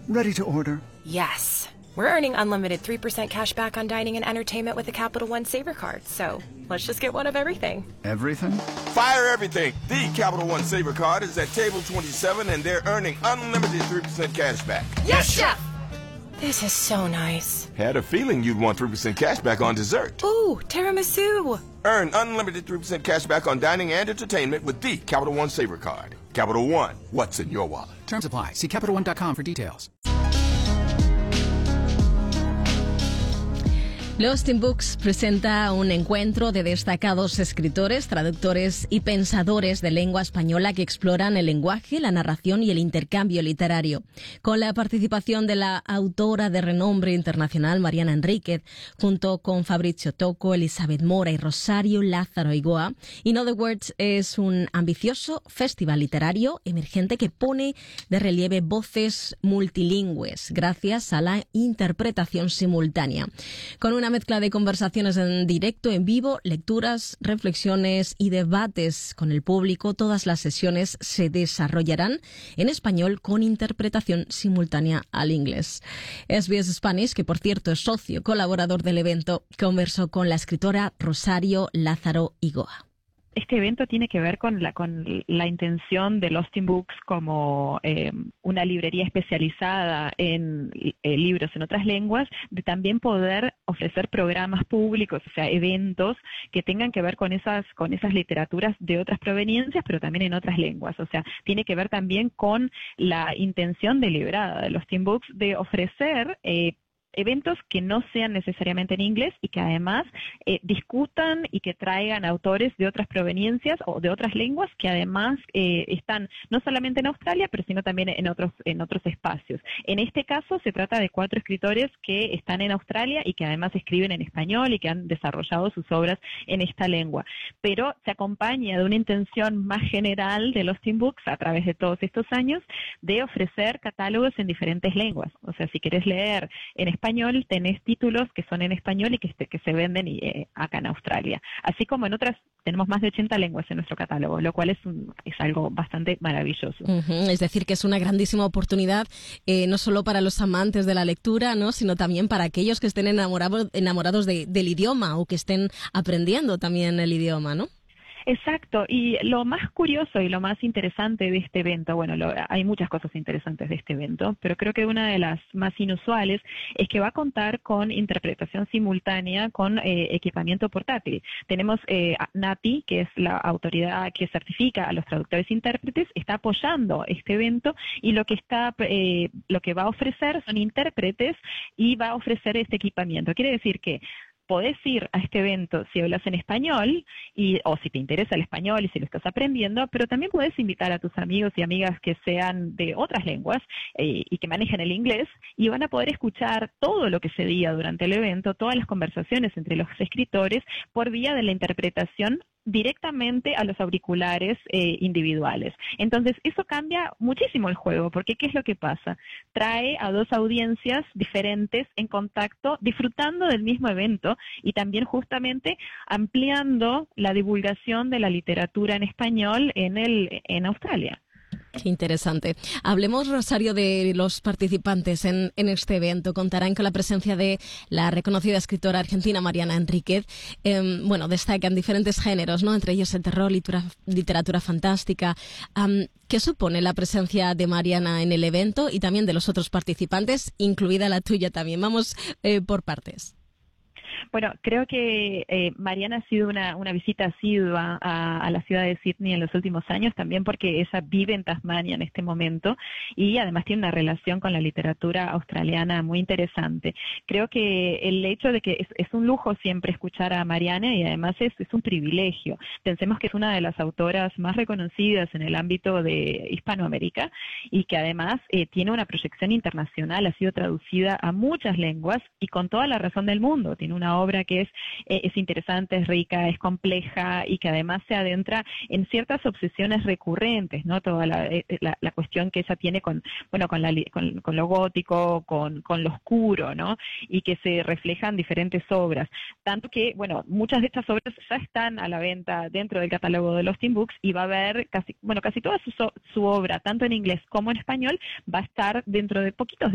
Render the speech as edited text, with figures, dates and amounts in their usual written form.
Ready to order. Yes. We're earning unlimited 3% cash back on dining and entertainment with the Capital One Saver Card, so let's just get one of everything. Everything? Fire everything! The Capital One Saver Card is at table 27 and they're earning unlimited 3% cash back. Yes, Chef! This is so nice. Had a feeling you'd want 3% cash back on dessert. Ooh, tiramisu! Earn unlimited 3% cash back on dining and entertainment with the Capital One Saver Card. Capital One, what's in your wallet? Terms apply. See CapitalOne.com for details. Lost in Books presenta un encuentro de destacados escritores, traductores y pensadores de lengua española que exploran el lenguaje, la narración y el intercambio literario. Con la participación de la autora de renombre internacional Mariana Enríquez, junto con Fabrizio Tocco, Elizabeth Mora y Rosario Lázaro Igoa, In Other Words es un ambicioso festival literario emergente que pone de relieve voces multilingües gracias a la interpretación simultánea. Con una mezcla de conversaciones en directo, en vivo, lecturas, reflexiones y debates con el público, todas las sesiones se desarrollarán en español con interpretación simultánea al inglés. SBS Spanish, que por cierto es socio colaborador del evento, conversó con la escritora Rosario Lázaro Igoa. Este evento tiene que ver con la intención de Lost in Books como una librería especializada en libros en otras lenguas, de también poder ofrecer programas públicos, o sea, eventos que tengan que ver con esas literaturas de otras proveniencias, pero también en otras lenguas. O sea, tiene que ver también con la intención deliberada de Lost in Books de ofrecer eventos que no sean necesariamente en inglés y que además discutan y que traigan autores de otras proveniencias o de otras lenguas que además están no solamente en Australia, pero sino también en otros espacios. En este caso se trata de 4 escritores que están en Australia y que además escriben en español y que han desarrollado sus obras en esta lengua. Pero se acompaña de una intención más general de Lost in Books a través de todos estos años de ofrecer catálogos en diferentes lenguas. O sea, si querés leer en español, tenés títulos que son en español y que se venden acá en Australia. Así como en otras, tenemos más de 80 lenguas en nuestro catálogo, lo cual es algo bastante maravilloso. Es decir, que es una grandísima oportunidad, no solo para los amantes de la lectura, ¿no?, sino también para aquellos que estén enamorados del idioma o que estén aprendiendo también el idioma, ¿no? Exacto, y lo más curioso y lo más interesante de este evento, bueno, hay muchas cosas interesantes de este evento, pero creo que una de las más inusuales es que va a contar con interpretación simultánea con equipamiento portátil. Tenemos NATI, que es la autoridad que certifica a los traductores e intérpretes, está apoyando este evento y lo que va a ofrecer son intérpretes y va a ofrecer este equipamiento. Quiere decir que podés ir a este evento si hablas en español o si te interesa el español y si lo estás aprendiendo, pero también podés invitar a tus amigos y amigas que sean de otras lenguas y que manejen el inglés y van a poder escuchar todo lo que se diga durante el evento, todas las conversaciones entre los escritores por vía de la interpretación directamente a los auriculares individuales. Entonces, eso cambia muchísimo el juego, porque ¿qué es lo que pasa? Trae a 2 audiencias diferentes en contacto, disfrutando del mismo evento y también justamente ampliando la divulgación de la literatura en español en Australia. Qué interesante. Hablemos, Rosario, de los participantes en este evento. Contarán con la presencia de la reconocida escritora argentina Mariana Enríquez. Destacan diferentes géneros, ¿no?, entre ellos el terror, literatura fantástica. ¿Qué supone la presencia de Mariana en el evento y también de los otros participantes, incluida la tuya también? Vamos por partes. Bueno, creo que Mariana ha sido una visita asidua a la ciudad de Sydney en los últimos años, también porque ella vive en Tasmania en este momento y además tiene una relación con la literatura australiana muy interesante. Creo que el hecho de que es un lujo siempre escuchar a Mariana y además es un privilegio. Pensemos que es una de las autoras más reconocidas en el ámbito de Hispanoamérica y que además tiene una proyección internacional, ha sido traducida a muchas lenguas y con toda la razón del mundo. Tiene una obra que es interesante, es rica, es compleja y que además se adentra en ciertas obsesiones recurrentes, ¿no? Toda la cuestión que ella tiene con lo gótico, con lo oscuro, ¿no? Y que se reflejan diferentes obras. Tanto que, bueno, muchas de estas obras ya están a la venta dentro del catálogo de Lost in Books y va a haber casi toda su obra, tanto en inglés como en español, va a estar dentro de poquitos días